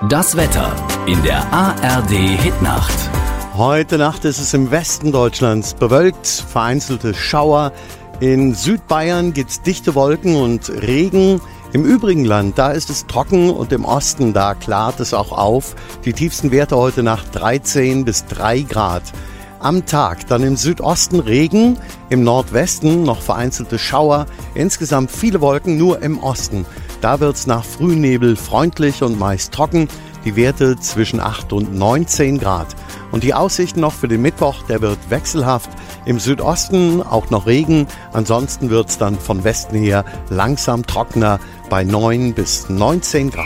Das Wetter in der ARD-Hitnacht. Heute Nacht ist es im Westen Deutschlands bewölkt, vereinzelte Schauer. In Südbayern gibt's dichte Wolken und Regen. Im übrigen Land, da ist es trocken und im Osten, da klart es auch auf. Die tiefsten Werte heute Nacht 13 bis 3 Grad. Am Tag dann im Südosten Regen, im Nordwesten noch vereinzelte Schauer, insgesamt viele Wolken nur im Osten. Da wird's nach Frühnebel freundlich und meist trocken, die Werte zwischen 8 und 19 Grad. Und die Aussichten noch für den Mittwoch, der wird wechselhaft. Im Südosten auch noch Regen, ansonsten wird's dann von Westen her langsam trockener bei 9 bis 19 Grad.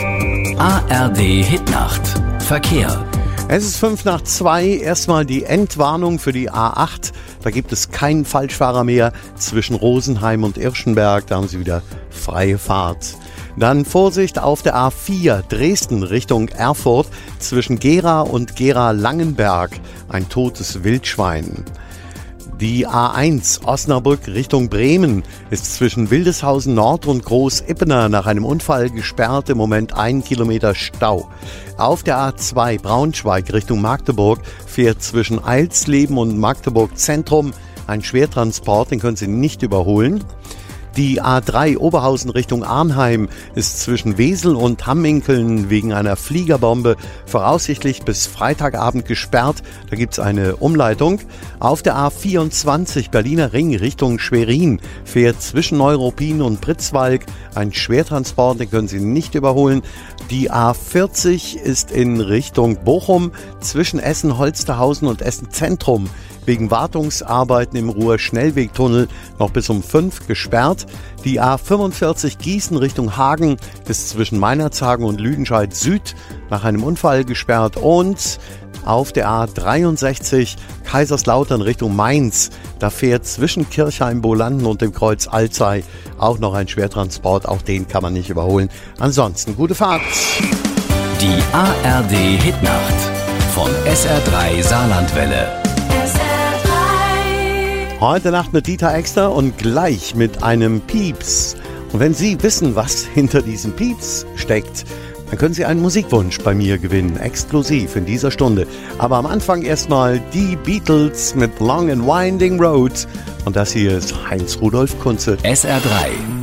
ARD Hitnacht. Verkehr. Es ist 1:55, erstmal die Endwarnung für die A8. Da gibt es keinen Falschfahrer mehr zwischen Rosenheim und Irschenberg, da haben Sie wieder freie Fahrt. Dann Vorsicht auf der A4 Dresden Richtung Erfurt zwischen Gera und Gera-Langenberg, ein totes Wildschwein. Die A1 Osnabrück Richtung Bremen ist zwischen Wildeshausen Nord und Groß-Ippener nach einem Unfall gesperrt, im Moment 1 Kilometer Stau. Auf der A2 Braunschweig Richtung Magdeburg fährt zwischen Eilsleben und Magdeburg Zentrum ein Schwertransport, den können Sie nicht überholen. Die A3 Oberhausen Richtung Arnheim ist zwischen Wesel und Hamminkeln wegen einer Fliegerbombe voraussichtlich bis Freitagabend gesperrt. Da gibt's eine Umleitung. Auf der A24 Berliner Ring Richtung Schwerin fährt zwischen Neuruppin und Pritzwalk ein Schwertransport, den können Sie nicht überholen. Die A40 ist in Richtung Bochum zwischen Essen-Holsterhausen und Essen-Zentrum wegen Wartungsarbeiten im Ruhr-Schnellwegtunnel noch bis um 5 gesperrt. Die A45 Gießen Richtung Hagen ist zwischen Meinerzhagen und Lüdenscheid Süd nach einem Unfall gesperrt. Und auf der A63 Kaiserslautern Richtung Mainz, da fährt zwischen Kirchheim-Bolanden und dem Kreuz Alzey auch noch ein Schwertransport, auch den kann man nicht überholen. Ansonsten gute Fahrt. Die ARD Hitnacht von SR3 Saarlandwelle. Heute Nacht mit Dieter Exter und gleich mit einem Pieps. Und wenn Sie wissen, was hinter diesem Pieps steckt, dann können Sie einen Musikwunsch bei mir gewinnen, exklusiv in dieser Stunde. Aber am Anfang erstmal die Beatles mit Long and Winding Road. Und das hier ist Heinz Rudolf Kunze. SR3